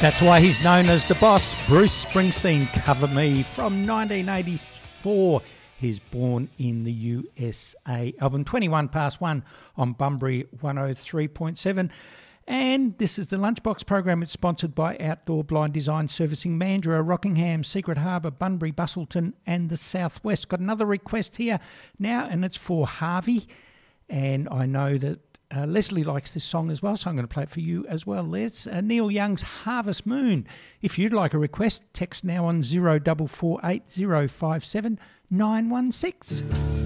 That's why he's known as the boss. Bruce Springsteen, Cover Me, from 1984. He's Born in the USA. Album 21 past 1 on Bunbury 103.7. And this is the Lunchbox program. It's sponsored by Outdoor Blind Design Servicing, Mandurah, Rockingham, Secret Harbour, Bunbury, Bustleton and the Southwest. Got another request here now, and it's for Harvey. And I know that Leslie likes this song as well, so I'm going to play it for you as well, Les. Neil Young's Harvest Moon. If you'd like a request, text now on 0448 057 916.